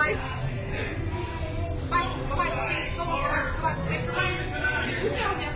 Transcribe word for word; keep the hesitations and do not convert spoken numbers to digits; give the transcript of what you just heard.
快，快快，快，跟我快快，没事吧？你去尿去。